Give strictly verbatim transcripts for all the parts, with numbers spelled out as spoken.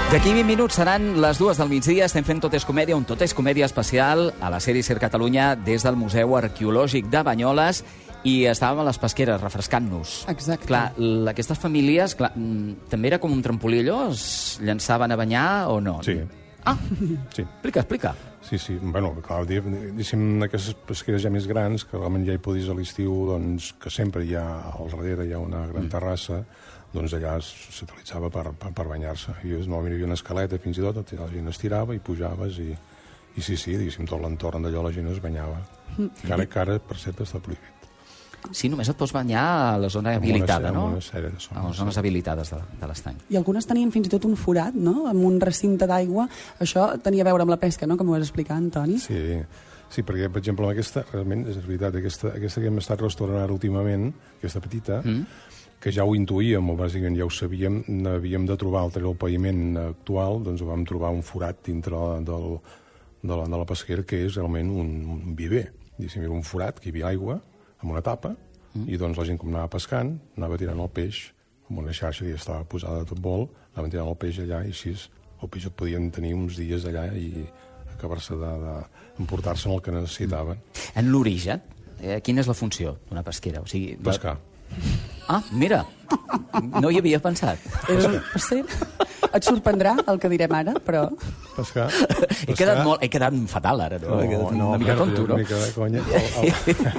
D'aquí vint minuts seran les dues del migdia. Estem fent Tot és Comèdia, un Tot és Comèdia especial a la sèrie Ser Catalunya des del Museu Arqueològic de Banyoles, i estàvem a les pesqueres refrescant-nos. Exacte. Clar, l- aquestes famílies, clar, mm, també era com un trampolí allò? Es llançaven a banyar o no? Sí. Ah, Sí. explica, explica. Sí, sí. Bueno, clar, diguéssim, aquestes pesqueres ja més grans, que realment ja hi podies a l'estiu, doncs, que sempre hi ha, al darrere hi ha una gran terrassa, doncs allà s'utilitzava per, per, per banyar-se. I normalment hi havia una escaleta, fins i tot, la gent estirava i pujaves, i, i sí, sí, diguéssim, tot l'entorn d'allò la gent es banyava. Encara que ara, per cert, està prohibit. Sí, només et pots banyar a la zona En una habilitada, sèrie- no? en una sèrie de zones, A les zones sí. habilitades de, de l'estany. I algunes tenien fins i tot un forat, no?, amb un recinte d'aigua. Això tenia a veure amb la pesca, no?, com ho vas explicar, Antoni. Sí, sí, perquè, per exemple, amb aquesta, realment, és veritat, aquesta, aquesta que hem estat restaurant ara últimament, aquesta petita, mm. que ja ho intuïem, o bàsicament ja ho sabíem, havíem de trobar el, el paviment actual, doncs vam trobar un forat dintre del, de, la, de la pesquera, que és realment un, un viver. Diguéssim, era un forat, que hi havia aigua, amb una tapa, mm. i doncs la gent, com anava pescant, anava tirant el peix, amb una xarxa que ja estava posada de tot vol, anaven tirant el peix allà, i així el peix el podien tenir uns dies allà i acabar-se d'emportar-se en el que necessitaven. En l'origen, eh, quina és la funció d'una pesquera? O sigui, la- Pescar. Ah, mira, no hi havia pensat. És un pesser. Et sorprendrà el que direm ara, però... Pescar. He quedat, molt, he quedat fatal ara, no? He quedat una mica tonto, no? Una mica de conya. El,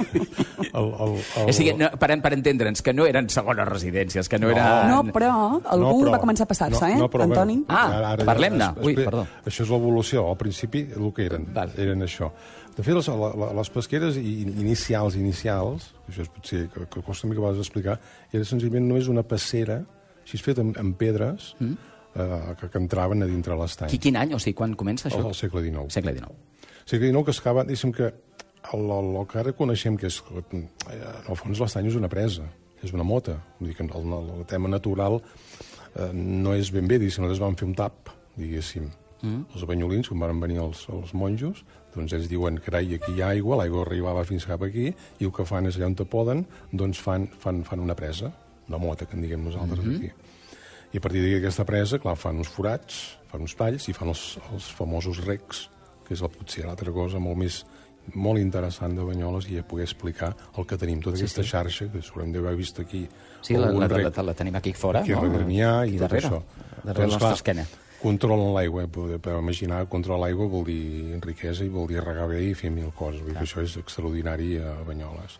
el, el, el, el, O sigui, no, per, per entendre'ns, que no eren segones residències, que no, No. eren... No, però algú No, però- va començar a passar-se, no, eh, no, però, Antoni? bueno, Ah, ara- ara ja- parlem-ne. Ui, espera, perdó. Això és l'evolució. Al principi, el que eren, Val. eren això. De fet, les, la- les pesqueres i- inicials, inicials, això és potser que, que costa una mica a vegades explicar, era senzillament només una passera, així feta amb, amb pedres, mm. eh, que, que entraven a dintre l'estany. Qui, quin any? O sigui, quan comença això? Al, al segle dinou. Segle dinou. El segle dinou que excava, diguéssim que el, el, el que ara coneixem, que és, eh, en el fons l'estany és una presa, és una mota. Vull dir que el, el, el tema natural eh, no és ben bé, diguéssim, nosaltres vam fer un tap, diguéssim. Mm. Els banyolins, quan van venir els, els monjos, doncs ells diuen, carai, aquí hi ha aigua, l'aigua arribava fins cap aquí, i el que fan és allà on te poden, doncs fan, fan, fan una presa, una mota, que en diguem nosaltres mm-hmm. aquí. I a partir d'aquesta presa, clar, fan uns forats, fan uns talls i fan els, els famosos recs, que és la, potser l'altra cosa molt més molt interessant de Banyoles, i a poder explicar el que tenim, tota Sí, aquesta sí. xarxa, que s'haurem d'haver vist aquí. Sí, la, algun la, la, rec, la, la tenim aquí fora, aquí no? darrere n'hi ha, i, I tot darrere, això. darrere la nostra clar, esquena. controlen l'aigua, eh? Per imaginar, controlar l'aigua vol dir riquesa i vol dir regar bé i fer mil coses. Vull dir que això és extraordinari a Banyoles.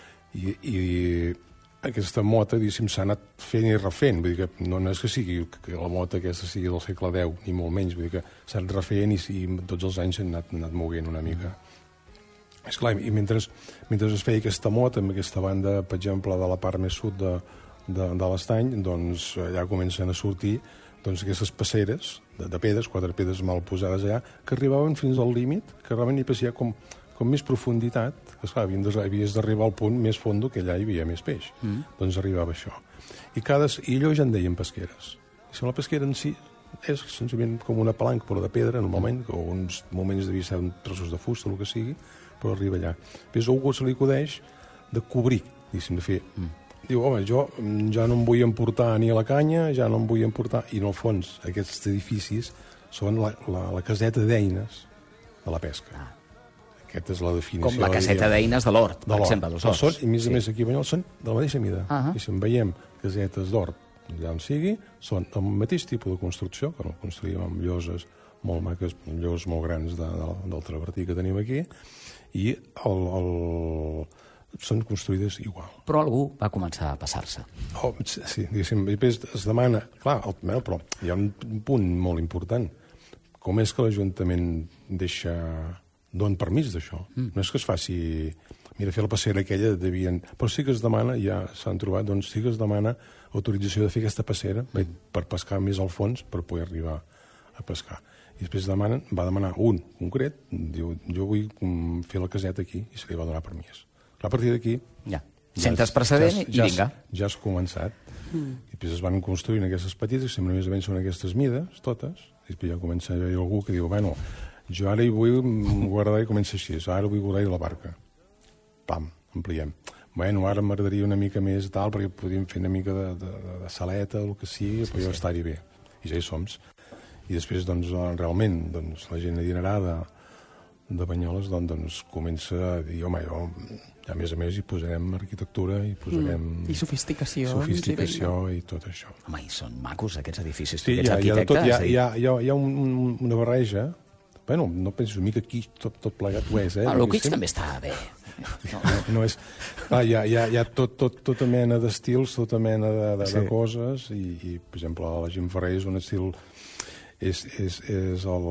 I, i aquesta mota, diguéssim, s'ha anat fent i refent. Vull dir que no, no és que sigui que la mota aquesta sigui del segle deu, ni molt menys. Vull dir que s'ha anat refent i, i tots els anys s'han anat, anat moguent una mica. És clar, i mentre, mentre es feia aquesta mota, amb aquesta banda, per exemple, de la part més sud de, de, de l'estany, doncs allà comencen a sortir doncs, aquestes passeres de, de pedres, quatre pedres mal posades allà, que arribaven fins al límit, que realment hi passia com, com més profunditat, que esclar, havies d'arribar al punt més fondo, que allà hi havia més peix. Mm. Doncs arribava això. I, cada, I allò ja en deien pesqueres. I si la pesquera en si és senzillament com una palanca, però de pedra, normalment, o uns moments devia ser uns trossos de fusta, el que sigui, però arriba allà. Després a algú se li acudeix de cobrir, diguéssim, de fer... Mm. Diu, home, jo ja no em vull emportar ni a la canya, ja no em vull emportar... I, en el fons, aquests edificis són la, la, la caseta d'eines de la pesca. Ah. Aquesta és la definició. Com la caseta d'eines de l'hort, per de exemple, dels horts. Són, I, a més a Sí. més, aquí a Banyoles són de la mateixa mida. Ah. I si en veiem casetes d'hort, allà on sigui, són el mateix tipus de construcció, que no construïm amb lloses molt maques, lloses molt grans de, de, del travertí que tenim aquí, i el... el són construïdes igual. Però algú va començar a passar-se. Oh, sí, diguéssim, i després es demana... Clar, el, però hi ha un punt molt important. Com és que l'Ajuntament deixa... Don permís d'això? Mm. No és que es faci... Mira, fer la passera aquella devien... Però sí que es demana, ja s'han trobat, doncs sí que es demana autorització de fer aquesta passera mm. per pescar més al fons, per poder arribar a pescar. I després demanen, va demanar un concret, diu, jo vull fer la caseta aquí, i se li va donar permís. A partir d'aquí... Ja. Centres precedent ja, i ja, vinga. Ja has començat. Mm. I després es van construint aquestes petites, que sempre més o menys són aquestes mides, totes, i després ja comença a haver algú que diu, bueno, jo ara hi vull guardar, i comença així, ara vull guardar la barca. Pam, ampliem. Bueno, ara m'agradaria una mica més tal, perquè podríem fer una mica de, de, de saleta, el que sigui, però jo estar-hi bé. I ja hi som. I després, doncs, realment, doncs, la gent adinerada de Banyoles doncs, doncs comença a dir, home, jo, a més a més, hi posarem arquitectura, hi posarem... Mm. I sofisticació. Sofisticació i tot això. Home, i són macos, aquests edificis. Sí, hi ha, hi ha, tot, hi ha, hi ha, hi ha, hi ha un, una barreja. Bueno, no penso mi que aquí tot, tot plegat ho és, eh? Ah, el Quics també està bé. No, no, no és... Ah, hi ha, hi ha, hi ha tot, tot, tota mena d'estils, tota mena de, de, sí. de coses, i, i, per exemple, la Gent Ferrer és un estil... És, és, és el...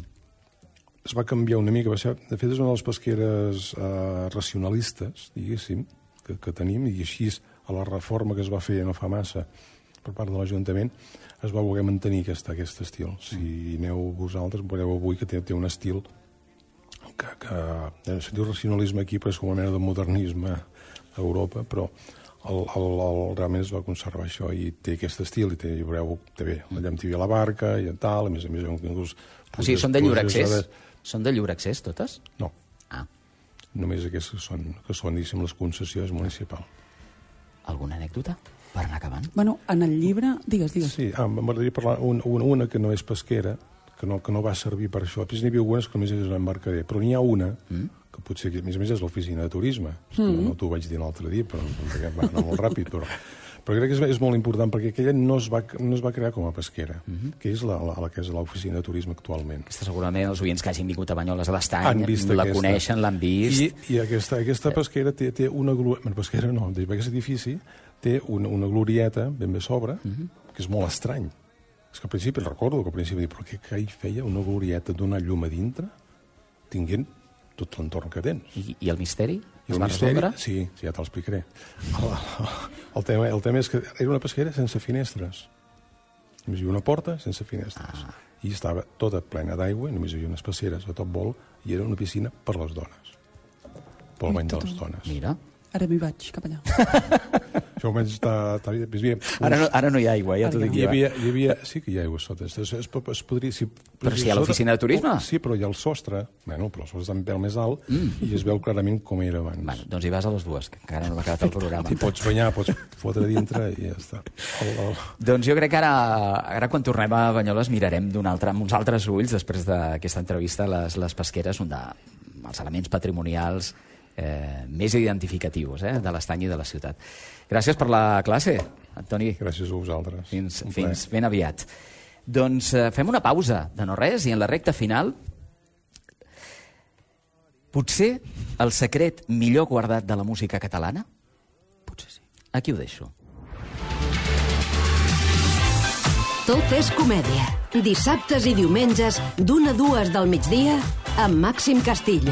Es va canviar una mica, va ser, de fet és una de les pesqueres eh, racionalistes, diguéssim, que, que tenim, i així a la reforma que es va fer no fa massa per part de l'Ajuntament es va voler mantenir aquest, aquest estil. Si aneu vosaltres, veureu avui que té, té un estil que, que se diu racionalisme aquí, però és com una mena de modernisme a Europa, però el, el, el, realment es va conservar això i té aquest estil, i té, i veureu, té bé, allà amb la barca i tal, a més a més... Inclús, o sigui, són de lliure accés? Són de lliure accés, totes? No. Ah. Només aquestes que són, que són diguéssim, les concessions municipals. Alguna anècdota per anar acabant? Bueno, en el llibre... Digues, digues. Sí, ah, m'agradaria parlar una, una que no és pesquera, que no, que no va servir per això. Després n'hi havia algunes que només és un embarcader, però n'hi ha una, mm. que potser, que a més a més és l'oficina de turisme. Mm. No, no t'ho vaig dir l'altre dia, però va anar molt ràpid, però... Però crec que és, és molt important, perquè aquella no es va, no es va crear com a pesquera, uh-huh. que és la, la, la que és l'oficina de turisme actualment. Aquesta segurament els oients que hagin vingut a Banyoles a l'Estany la aquesta. Coneixen, l'han vist... I, i aquesta, aquesta pesquera té, té una... Bueno, pesquera no, aquest edifici té una, una glorieta ben bé sobre, uh-huh. que és molt estrany. És que al principi, recordo que al principi dir, però què que hi feia una glorieta donar llum a dintre, tinguent tot l'entorn que tens. I, i el misteri? I el misteri, sí, sí, ja te l'explicaré. El, el, tema, el tema és que era una pesquera sense finestres. Només hi havia una porta sense finestres. Ah. I estava tota plena d'aigua, només hi havia unes passeres a tot vol, i era una piscina per les dones. Pel bany de les dones. Mira. Ara m'hi vaig, cap allà. Això almenys està... està havia, ara, no, ara no hi ha aigua, ja t'ho dic hi havia, hi havia, sí que hi ha aigua sota. Es, es, es podria, si, però si hi ha l'oficina de turisme? Sí, però hi ha el sostre. Bueno, però el sostre està un pèl més alt mm. i es veu clarament com era abans. Bueno, doncs hi vas a les dues, que encara no m'ha acabat el programa. I pots banyar, pots fotre dintre i ja està. El, el... Doncs jo crec que ara, ara quan tornem a Banyoles mirarem d'un altre, amb uns altres ulls, després d'aquesta entrevista, les, les pesqueres, un dels elements patrimonials Eh, més identificatius eh, de l'Estany i de la ciutat. Gràcies per la classe, Antoni. Gràcies a vosaltres. Fins, fins ben aviat. Doncs eh, fem una pausa de no res i en la recta final potser el secret millor guardat de la música catalana? Potser sí. Aquí ho deixo. Tot és comèdia. Dissabtes i diumenges d'una a dues del migdia amb Màxim Castillo.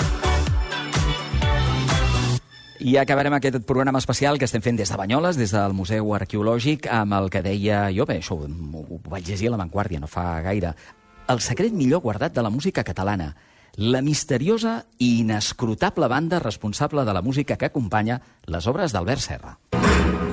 I acabarem aquest programa especial que estem fent des de Banyoles, des del Museu Arqueològic, amb el que deia jo, bé, això ho, ho vaig llegir a La Vanguardia no fa gaire, el secret millor guardat de la música catalana, la misteriosa i inescrutable banda responsable de la música que acompanya les obres d'Albert Serra.